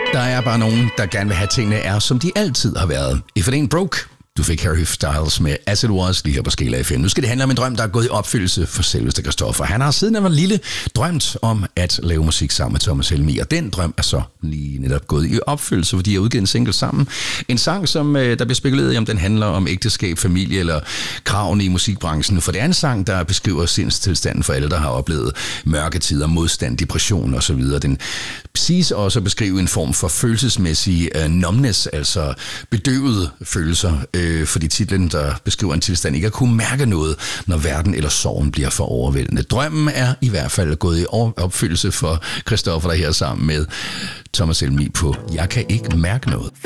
Der er bare nogen, der gerne vil have tingene er, som de altid har været. If it ain't broke. Du fik Harry Styles med As It Was lige her på Skala FM. Nu skal det handle om en drøm, der er gået i opfyldelse for selveste Christoffer. Han har siden han var lille drømt om at lave musik sammen med Thomas Helmig, og den drøm er så lige netop gået i opfyldelse, fordi de har udgivet en single sammen. En sang, som der bliver spekuleret i, om den handler om ægteskab, familie eller kravene i musikbranchen. For det er en sang, der beskriver sindstilstanden for alle, der har oplevet mørke tider, modstand, depression osv. Den siges også at beskrive en form for følelsesmæssig numbness, altså bedøvede følelser, fordi titlen, der beskriver en tilstand, ikke at kunne mærke noget, når verden eller sorgen bliver for overvældende. Drømmen er i hvert fald gået i opfyldelse for Christoffer, der her sammen med Thomas Helmig på Jeg kan ikke mærke noget.